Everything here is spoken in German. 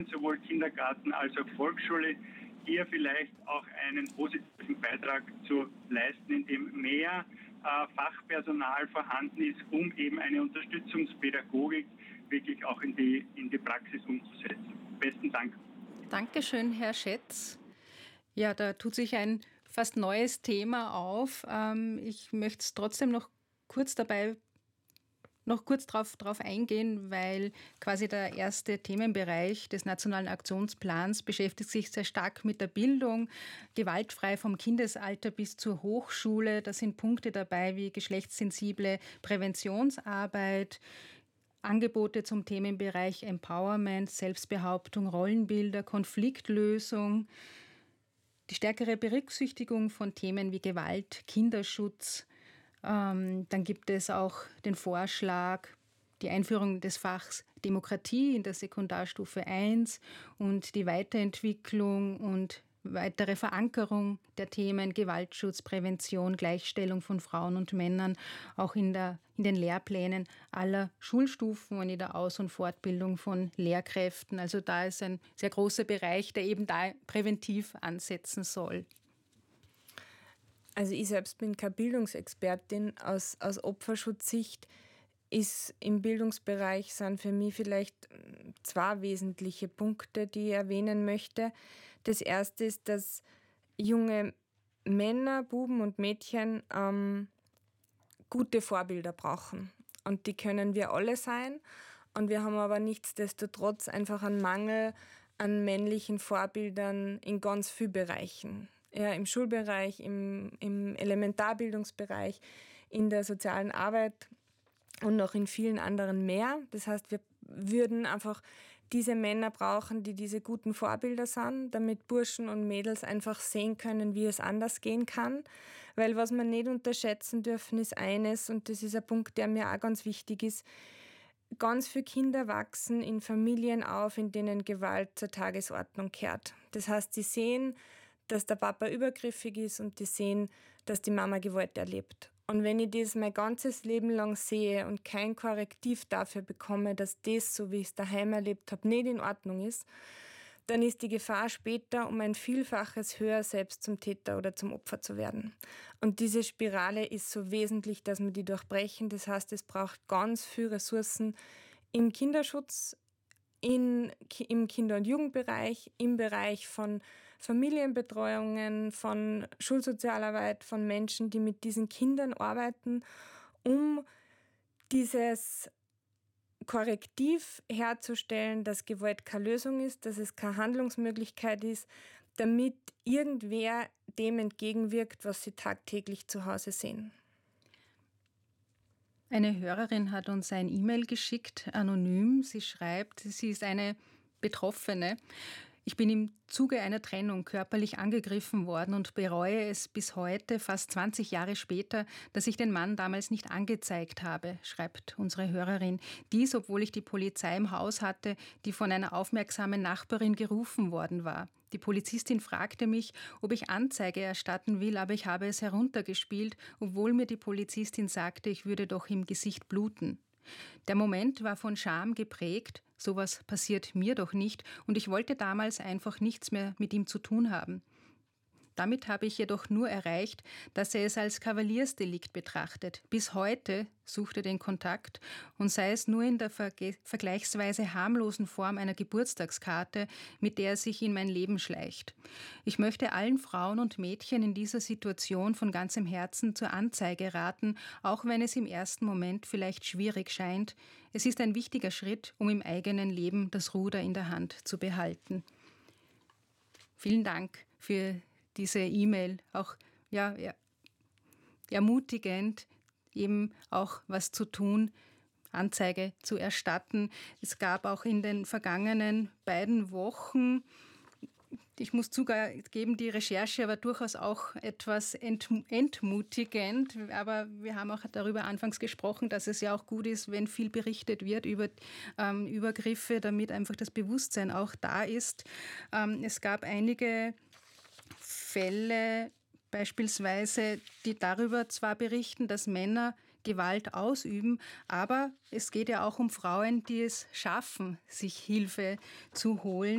sowohl Kindergarten als auch Volksschule, hier vielleicht auch einen positiven Beitrag zu leisten, indem mehr Fachpersonal vorhanden ist, um eben eine Unterstützungspädagogik wirklich auch in die Praxis umzusetzen. Besten Dank. Dankeschön, Herr Schätz. Ja, da tut sich ein fast neues Thema auf. Ich möchte es trotzdem noch kurz drauf eingehen, weil quasi der erste Themenbereich des Nationalen Aktionsplans beschäftigt sich sehr stark mit der Bildung, gewaltfrei vom Kindesalter bis zur Hochschule. Da sind Punkte dabei wie geschlechtssensible Präventionsarbeit, Angebote zum Themenbereich Empowerment, Selbstbehauptung, Rollenbilder, Konfliktlösung, die stärkere Berücksichtigung von Themen wie Gewalt, Kinderschutz. Dann gibt es auch den Vorschlag, die Einführung des Fachs Demokratie in der Sekundarstufe 1 und die Weiterentwicklung und weitere Verankerung der Themen Gewaltschutz, Prävention, Gleichstellung von Frauen und Männern auch in den Lehrplänen aller Schulstufen und in der Aus- und Fortbildung von Lehrkräften. Also da ist ein sehr großer Bereich, der eben da präventiv ansetzen soll. Also ich selbst bin keine Bildungsexpertin. Aus Opferschutzsicht ist im Bildungsbereich sind für mich vielleicht zwei wesentliche Punkte, die ich erwähnen möchte. Das erste ist, dass junge Männer, Buben und Mädchen gute Vorbilder brauchen. Und die können wir alle sein. Und wir haben aber nichtsdestotrotz einfach einen Mangel an männlichen Vorbildern in ganz vielen Bereichen. Ja, im Schulbereich, im Elementarbildungsbereich, in der sozialen Arbeit und noch in vielen anderen mehr. Das heißt, wir würden einfach diese Männer brauchen, die diese guten Vorbilder sind, damit Burschen und Mädels einfach sehen können, wie es anders gehen kann. Weil was wir nicht unterschätzen dürfen, ist eines, und das ist ein Punkt, der mir auch ganz wichtig ist: Ganz viele Kinder wachsen in Familien auf, in denen Gewalt zur Tagesordnung kehrt. Das heißt, sie sehen, dass der Papa übergriffig ist und die sehen, dass die Mama Gewalt erlebt. Und wenn ich das mein ganzes Leben lang sehe und kein Korrektiv dafür bekomme, dass das, so wie ich es daheim erlebt habe, nicht in Ordnung ist, dann ist die Gefahr später um ein Vielfaches höher, selbst zum Täter oder zum Opfer zu werden. Und diese Spirale ist so wesentlich, dass wir die durchbrechen. Das heißt, es braucht ganz viele Ressourcen im Kinderschutz, im Kinder- und Jugendbereich, im Bereich von Familienbetreuungen, von Schulsozialarbeit, von Menschen, die mit diesen Kindern arbeiten, um dieses Korrektiv herzustellen, dass Gewalt keine Lösung ist, dass es keine Handlungsmöglichkeit ist, damit irgendwer dem entgegenwirkt, was sie tagtäglich zu Hause sehen. Eine Hörerin hat uns ein E-Mail geschickt, anonym. Sie schreibt, sie ist eine Betroffene. Ich bin im Zuge einer Trennung körperlich angegriffen worden und bereue es bis heute, fast 20 Jahre später, dass ich den Mann damals nicht angezeigt habe, schreibt unsere Hörerin. Dies, obwohl ich die Polizei im Haus hatte, die von einer aufmerksamen Nachbarin gerufen worden war. Die Polizistin fragte mich, ob ich Anzeige erstatten will, aber ich habe es heruntergespielt, obwohl mir die Polizistin sagte, ich würde doch im Gesicht bluten. Der Moment war von Scham geprägt, sowas passiert mir doch nicht, und ich wollte damals einfach nichts mehr mit ihm zu tun haben. Damit habe ich jedoch nur erreicht, dass er es als Kavaliersdelikt betrachtet. Bis heute sucht er den Kontakt, und sei es nur in der vergleichsweise harmlosen Form einer Geburtstagskarte, mit der er sich in mein Leben schleicht. Ich möchte allen Frauen und Mädchen in dieser Situation von ganzem Herzen zur Anzeige raten, auch wenn es im ersten Moment vielleicht schwierig scheint. Es ist ein wichtiger Schritt, um im eigenen Leben das Ruder in der Hand zu behalten. Vielen Dank für diese E-Mail, auch ermutigend, eben auch was zu tun, Anzeige zu erstatten. Es gab auch in den vergangenen beiden Wochen, ich muss zugeben, die Recherche war durchaus auch etwas entmutigend, aber wir haben auch darüber anfangs gesprochen, dass es ja auch gut ist, wenn viel berichtet wird über Übergriffe, damit einfach das Bewusstsein auch da ist. Es gab einige Fälle beispielsweise, die darüber zwar berichten, dass Männer Gewalt ausüben. Aber es geht ja auch um Frauen, die es schaffen, sich Hilfe zu holen.